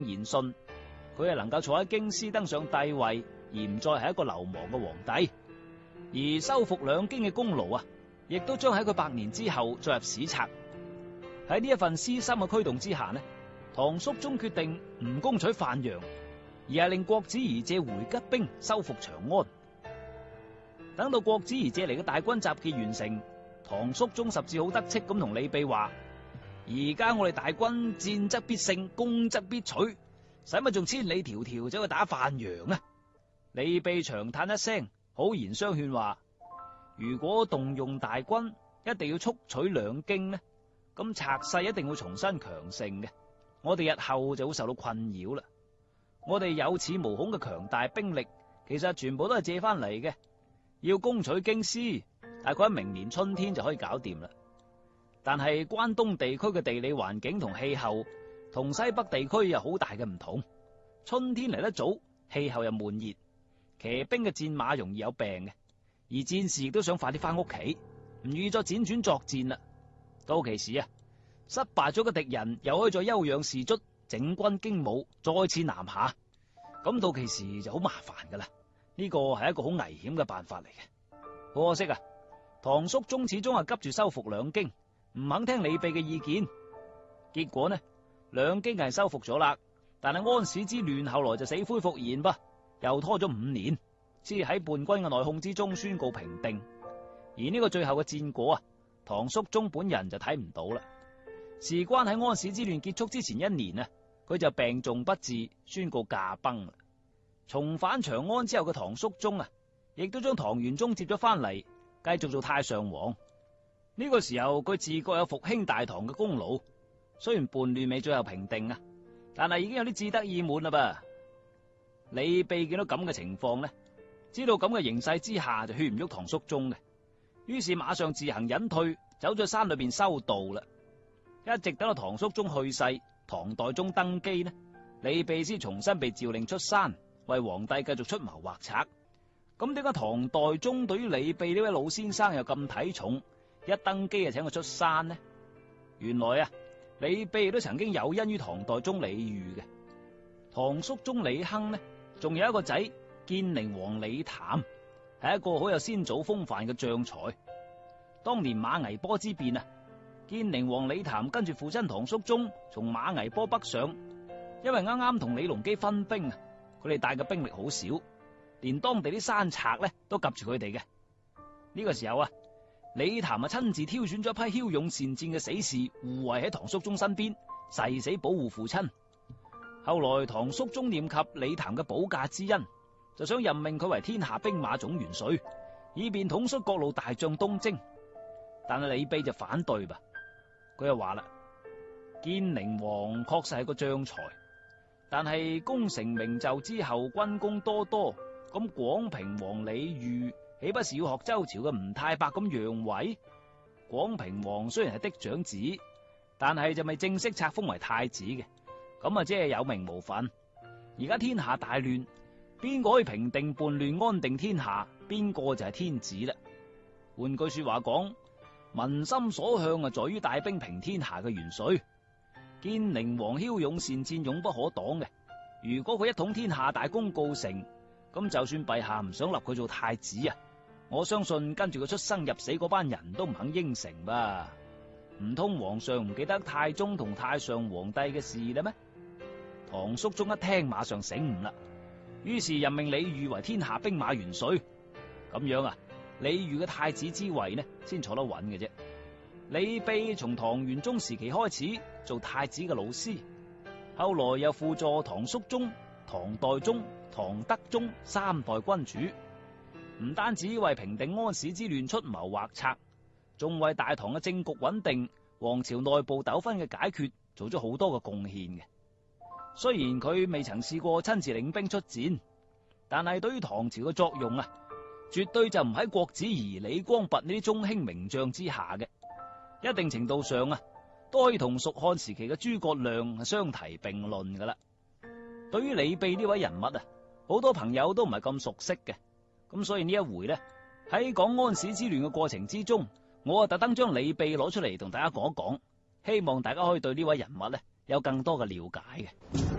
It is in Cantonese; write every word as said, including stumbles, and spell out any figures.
言信，佢係能夠坐喺京師登上帝位，而唔再係一個流亡嘅皇帝。而收復兩京嘅功勞啊，亦都將喺佢百年之後載入史冊。喺呢一份私心嘅驅動之下呢，唐肅宗決定唔攻取范陽，而係令郭子儀借回吉兵收復長安。等到郭子儀借嚟嘅大軍集結完成，唐肅宗十至好得戚咁同李泌話：而家我哋大軍戰則必勝，攻則必取，使乜仲千里迢迢走去打范陽啊？李泌長嘆一聲，好言相勸話：如果動用大軍，一定要速取兩京呢，咁賊勢一定會重新強盛嘅，我哋日後就會受到困擾啦。我哋有恃無恐嘅強大兵力，其實全部都係借翻嚟嘅。要攻取京師，大概喺明年春天就可以搞掂啦。但係關東地區嘅地理環境同氣候，同西北地區有好大嘅唔同。春天嚟得早，氣候又悶熱，騎兵嘅戰馬容易有病嘅，而戰士亦都想快啲翻屋企，唔願意再輾轉作戰啦。到其時啊，失敗咗嘅敵人又可以再休養士卒，整軍經武，再次南下。咁到其時就好麻煩噶啦。呢個係一個好危險嘅辦法嚟嘅。好可惜啊，唐肅宗始終係急住收復兩京，唔肯聽李泌嘅意見。結果呢，兩京係收復咗啦，但係安史之亂後來就死灰復燃噃，又拖咗五年，先喺叛軍嘅內訌之中宣告平定。而呢個最後嘅戰果啊，唐肅宗本人就睇唔到啦。事關喺安史之亂結束之前一年啊，佢就病重不治，宣告駕崩啦。重返長安之後嘅唐肅宗啊，亦都將唐玄宗接咗翻嚟，繼續做太上皇。呢個時候佢自覺有復興大唐嘅功勞，雖然叛亂未最後平定啊，但係已經有啲志得意滿啦噃。李泌見到咁嘅情況呢，知道咁嘅形勢之下就勸唔喐唐肅宗嘅，於是馬上自行隱退，走咗山裏邊修道啦。一直等到唐肅宗去世，唐代宗登基呢，李泌先重新被詔令出山，為皇帝繼續出謀劃策。咁點解唐代宗對於李泌呢位老先生又咁睇重，一登基就請佢出山呢？原來啊，李泌亦都曾經有恩於唐代宗李煜嘅。唐肅宗李亨呢，仲有一個仔建寧王李譚，係一個好有先祖風範嘅將才。當年馬嵬坡之變啊，建寧王李譚跟住父親唐肅宗從馬嵬坡北上，因為啱啱同李隆基分兵啊，佢哋帶嘅兵力好少，連當地啲山賊咧都夾住佢哋嘅。呢個時候啊，李譚啊親自挑選咗一批驍勇善戰嘅死士護衛喺唐肅宗身邊，誓死保護父親。後來唐肅宗念及李譚嘅保駕之恩，就想任命佢為天下兵馬總元帥，以便統率各路大將東征。但係李泌就反對吧，佢又話啦：建寧王確實係個將才，但係功成名就之後軍功多多，咁廣平王李煜豈不是要學周朝嘅吳太白咁讓位？廣平王雖然係嫡長子，但係就未正式冊封為太子嘅，咁啊即係有名無份。而家天下大亂，邊個可以平定叛亂安定天下，邊個就係天子啦。換句說話講，民心所向啊，在於帶兵平天下嘅元帥。建寧王驍勇善戰，勇不可擋嘅。如果佢一統天下，大功告成，咁就算陛下唔想立佢做太子啊，我相信跟住佢出生入死嗰班人都唔肯應承吧？唔通皇上唔記得太宗同太上皇帝嘅事啦咩？唐肅宗一聽馬上醒悟啦，於是任命李煜為天下兵馬元帥。咁樣啊，李煜嘅太子之位呢，先坐得穩嘅啫。李泌從唐玄宗時期開始做太子嘅老師，後來又輔助唐肅宗、唐代宗、唐德宗三代君主，唔單止為平定安史之亂出謀劃策，仲為大唐嘅政局穩定、王朝內部糾紛嘅解決做咗好多嘅貢獻嘅。雖然佢未曾試過親自領兵出戰，但係對於唐朝嘅作用啊，絕對就唔喺郭子儀、李光弼呢啲中興名將之下嘅。一定程度上啊，都可以同蜀漢時期嘅諸葛亮相提並論噶啦。對於李泌呢位人物啊，好多朋友都唔係咁熟悉嘅，咁所以呢一回呢，喺講安史之亂嘅過程之中，我啊特登將李泌攞出嚟同大家講一講，希望大家可以對呢位人物呢有更多嘅了解嘅。